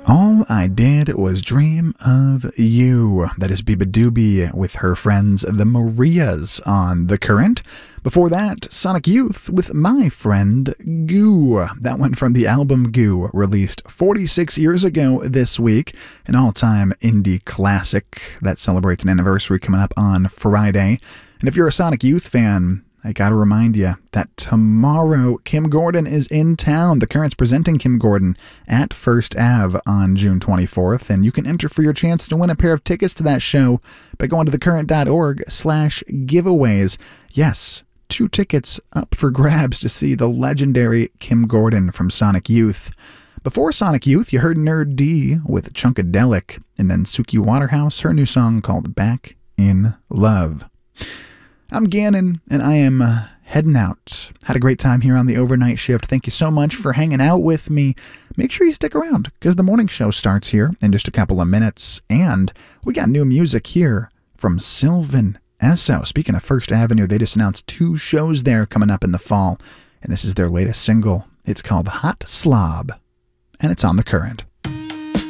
All I Did Was Dream of You. That is Biba Doobie with her friends the Marias on The Current. Before that, Sonic Youth with My Friend Goo. That went from the album Goo, released 46 years ago this week. An all-time indie classic that celebrates an anniversary coming up on Friday. And if you're a Sonic Youth fan, I gotta remind you that tomorrow Kim Gordon is in town. The Current's presenting Kim Gordon at First Ave on June 24th, and you can enter for your chance to win a pair of tickets to that show by going to thecurrent.org/giveaways. Yes, 2 tickets up for grabs to see the legendary Kim Gordon from Sonic Youth. Before Sonic Youth, you heard Nerd D with Chunkadelic, and then Suki Waterhouse, her new song called Back in Love. I'm Gannon, and I am heading out. Had a great time here on the overnight shift. Thank you so much for hanging out with me. Make sure you stick around, because the morning show starts here in just a couple of minutes, and we got new music here from Sylvan Esso. Speaking of First Avenue, they just announced 2 shows there coming up in the fall, and this is their latest single. It's called Hot Slob, and it's on The Current.